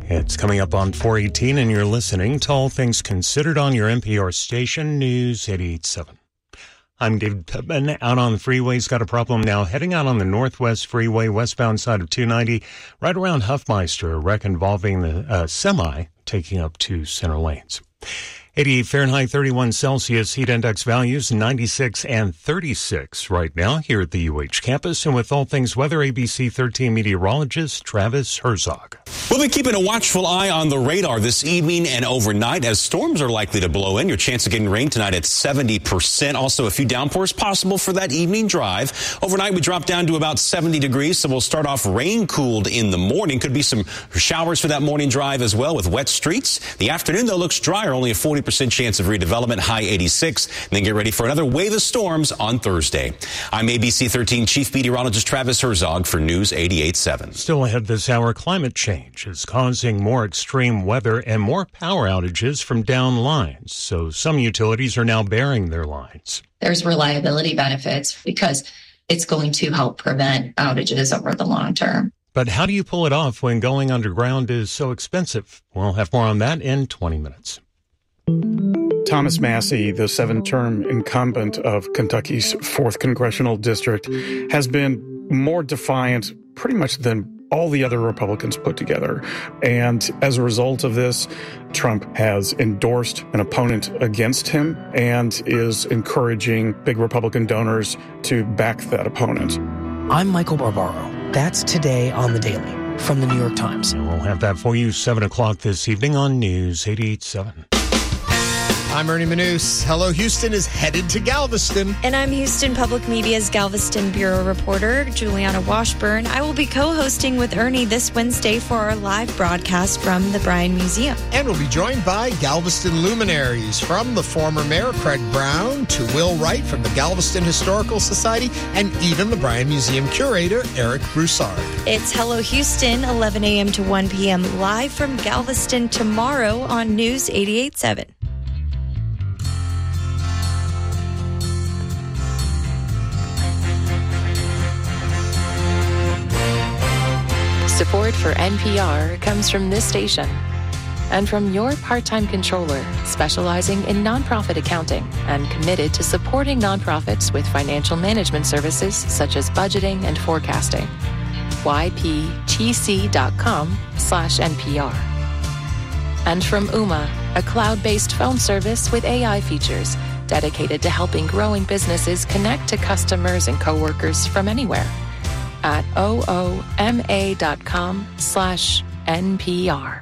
It's coming up on 4:18, and you're listening to All Things Considered on your NPR station, News 88.7. I'm David Pittman. Out on the freeways, got a problem now. Heading out on the Northwest Freeway, westbound side of 290, right around Huffmeister, a wreck involving the semi taking up two center lanes. 88 Fahrenheit, 31 Celsius, heat index values 96 and 36 right now here at the UH campus. And with all things weather, ABC 13 meteorologist Travis Herzog. We'll be keeping a watchful eye on the radar this evening and overnight as storms are likely to blow in. Your chance of getting rain tonight at 70%. Also, a few downpours possible for that evening drive. Overnight, we drop down to about 70 degrees, so we'll start off rain-cooled in the morning. Could be some showers for that morning drive as well with wet streets. The afternoon, though, looks drier, only a 40% chance of redevelopment, high 86. And then get ready for another wave of storms on Thursday. I'm ABC 13 Chief Meteorologist Travis Herzog for News 88.7. Still ahead this hour, climate change is causing more extreme weather and more power outages from down lines. So some utilities are now burying their lines. There's reliability benefits because it's going to help prevent outages over the long term. But how do you pull it off when going underground is so expensive? We'll have more on that in 20 minutes. Thomas Massie, the seven-term incumbent of Kentucky's 4th Congressional District, has been more defiant pretty much than all the other Republicans put together. And as a result of this, Trump has endorsed an opponent against him and is encouraging big Republican donors to back that opponent. I'm Michael Barbaro. That's Today on the Daily from the New York Times. And we'll have that for you 7 o'clock this evening on News 88.7. I'm Ernie Manous. Hello Houston is headed to Galveston. And I'm Houston Public Media's Galveston Bureau reporter, Juliana Washburn. I will be co-hosting with Ernie this Wednesday for our live broadcast from the Bryan Museum. And we'll be joined by Galveston luminaries, from the former mayor, Craig Brown, to Will Wright from the Galveston Historical Society, and even the Bryan Museum curator, Eric Broussard. It's Hello Houston, 11 a.m. to 1 p.m. live from Galveston tomorrow on News 88.7. Support for NPR comes from this station and from your part-time controller specializing in nonprofit accounting and committed to supporting nonprofits with financial management services such as budgeting and forecasting. yptc.com/NPR. And from Ooma, a cloud-based phone service with AI features dedicated to helping growing businesses connect to customers and coworkers from anywhere. At ooma.com/NPR.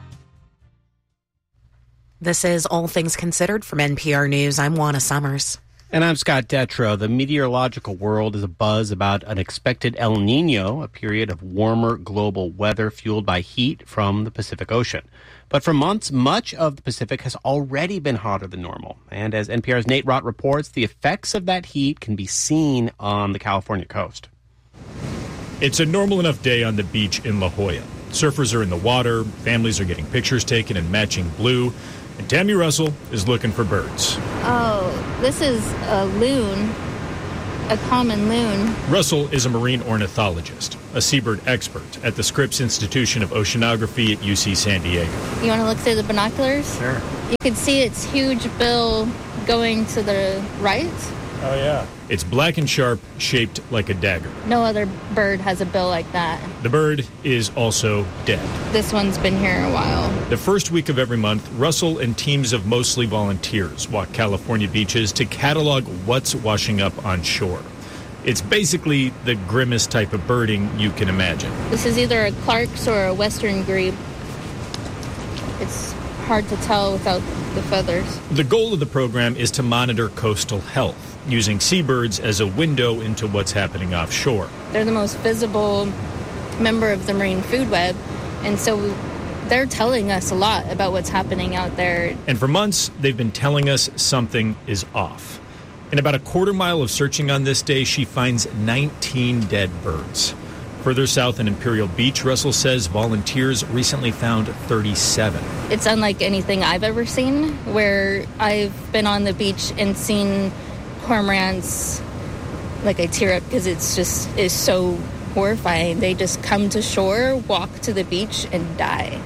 This is All Things Considered from NPR News. I'm Juana Summers. And I'm Scott Detrow. The meteorological world is abuzz about an expected El Nino, a period of warmer global weather fueled by heat from the Pacific Ocean. But for months, much of the Pacific has already been hotter than normal. And as NPR's Nate Rott reports, the effects of that heat can be seen on the California coast. It's a normal enough day on the beach in La Jolla. Surfers are in the water, families are getting pictures taken in matching blue, and Tammy Russell is looking for birds. Oh, this is a loon, a common loon. Russell is a marine ornithologist, a seabird expert at the Scripps Institution of Oceanography at UC San Diego. You want to look through the binoculars? Sure. You can see its huge bill going to the right. Oh, yeah. It's black and sharp, shaped like a dagger. No other bird has a bill like that. The bird is also dead. This one's been here a while. The first week of every month, Russell and teams of mostly volunteers walk California beaches to catalog what's washing up on shore. It's basically the grimmest type of birding you can imagine. This is either a Clark's or a Western grebe. It's hard to tell without the feathers. The goal of the program is to monitor coastal health, using seabirds as a window into what's happening offshore. They're the most visible member of the marine food web, and so they're telling us a lot about what's happening out there. And for months, they've been telling us something is off. In about a quarter mile of searching on this day, she finds 19 dead birds. Further south in Imperial Beach, Russell says volunteers recently found 37. It's unlike anything I've ever seen, where I've been on the beach and seen cormorants, like I tear up because it's so horrifying. They just come to shore, walk to the beach, and die.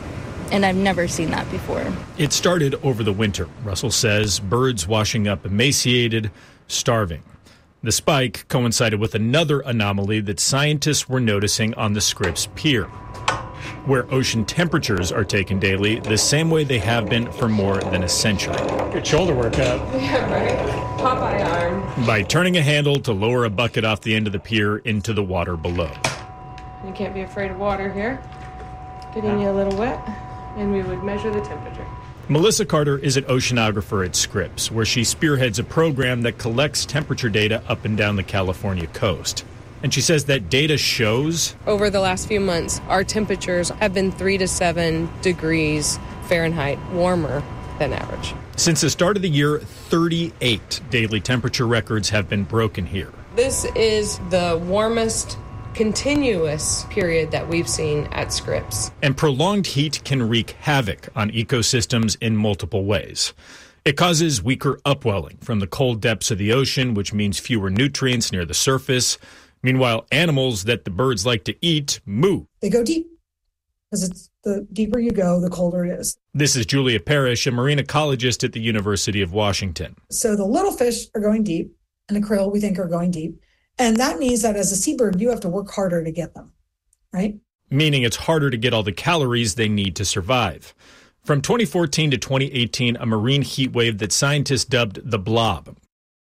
and I've never seen that before. It started over the winter, Russell says, birds washing up emaciated, starving. The spike coincided with another anomaly that scientists were noticing on the Scripps Pier, where ocean temperatures are taken daily the same way they have been for more than a century. Good shoulder workout. Yeah, right. Popeye arm. By turning a handle to lower a bucket off the end of the pier into the water below. You can't be afraid of water here. Getting you a little wet, and we would measure the temperature. Melissa Carter is an oceanographer at Scripps, where she spearheads a program that collects temperature data up and down the California coast. And she says that data shows over the last few months, our temperatures have been 3 to 7 degrees Fahrenheit warmer than average. Since the start of the year, 38 daily temperature records have been broken here. This is the warmest continuous period that we've seen at Scripps. And prolonged heat can wreak havoc on ecosystems in multiple ways. It causes weaker upwelling from the cold depths of the ocean, which means fewer nutrients near the surface. Meanwhile, animals that the birds like to eat moo. They go deep, because it's the deeper you go, the colder it is. This is Julia Parrish, a marine ecologist at the University of Washington. So the little fish are going deep, and the krill we think are going deep. And that means that as a seabird, you have to work harder to get them, right? Meaning it's harder to get all the calories they need to survive. From 2014 to 2018, a marine heat wave that scientists dubbed the blob